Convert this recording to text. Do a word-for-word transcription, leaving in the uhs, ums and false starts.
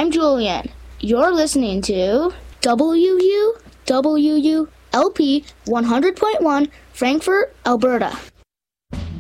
I'm Julian. You're listening to W U W U L P one hundred point one, Frankfurt, Alberta.